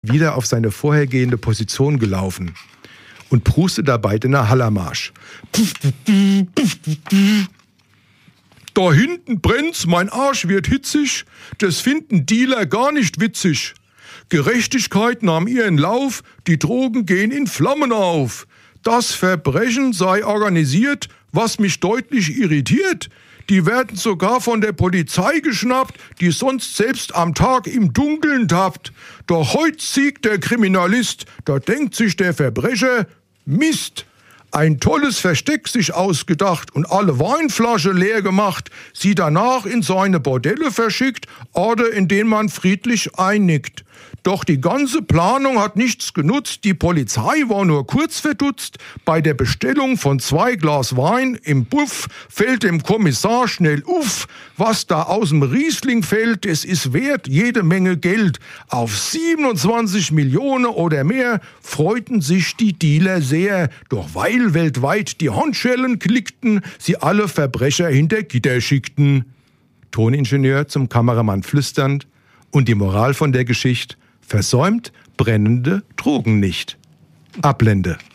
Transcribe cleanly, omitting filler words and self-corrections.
wieder auf seine vorhergehende Position gelaufen und prustet dabei den Hallermarsch. Da hinten brennt's, mein Arsch wird hitzig, das finden Dealer gar nicht witzig. Gerechtigkeit nahm ihren Lauf, die Drogen gehen in Flammen auf. Das Verbrechen sei organisiert, was mich deutlich irritiert. Die werden sogar von der Polizei geschnappt, die sonst selbst am Tag im Dunkeln tappt. Doch heut siegt der Kriminalist, da denkt sich der Verbrecher, Mist. Ein tolles Versteck sich ausgedacht und alle Weinflasche leer gemacht, sie danach in seine Bordelle verschickt, Orte, in denen man friedlich einnickt. Doch die ganze Planung hat nichts genutzt, die Polizei war nur kurz verdutzt. Bei der Bestellung von 2 Glas Wein im Buff fällt dem Kommissar schnell uff. Was da aus dem Riesling fällt, es ist wert jede Menge Geld. Auf 27 Millionen oder mehr freuten sich die Dealer sehr. Doch weil weltweit die Handschellen klickten, sie alle Verbrecher hinter Gitter schickten. Toningenieur zum Kameramann flüsternd. Und die Moral von der Geschichte: Versäumt brennende Drogen nicht. Ablende.